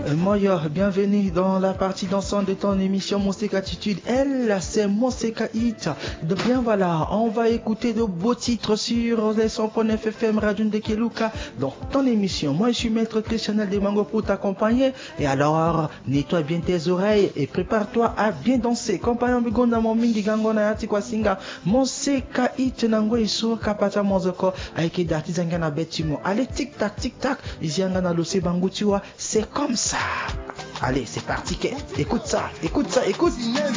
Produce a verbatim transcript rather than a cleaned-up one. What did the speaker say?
Moyo, bienvenue dans la partie dansante de ton émission Monseka Attitude. Elle, c'est Monseka Hit. De bien voilà, on va écouter de beaux titres sur les cent point neuf F M Radio de Keluka dans ton émission. Moi, je suis maître Christianel de Mango pour t'accompagner. Et alors, nettoie bien tes oreilles et prépare-toi à bien danser. Compagnon Bigonda Momingi Gangona Yati Kwasinga, Monseka Hit Nango Iso Kapata Mozoko, Aike Dati Zangana Betimo. Allez, tic-tac, tic-tac, Iziangana Lose Bangutiwa, c'est comme ça. Allez, c'est parti, écoute ça, écoute ça, écoute.